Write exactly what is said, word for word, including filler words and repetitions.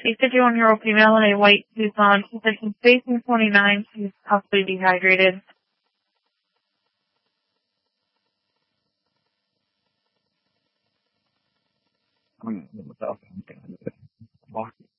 a fifty-one-year-old female in a white Tucson, position facing twenty-nine. She's possibly dehydrated. I'm going to myself. I'm going to walk.